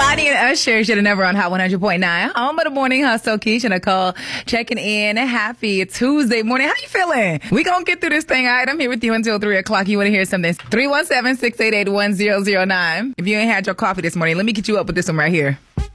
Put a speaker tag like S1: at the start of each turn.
S1: Lonnie and Usher should have never on Hot 100.9. Home of the morning hustle. Keisha Nicole checking in. Happy Tuesday morning. How you feeling? We gonna get through this thing, all right? I'm here with you until 3 o'clock. You want to hear something? 317-688-1009. If you ain't had your coffee this morning, let me get you up with this one right here.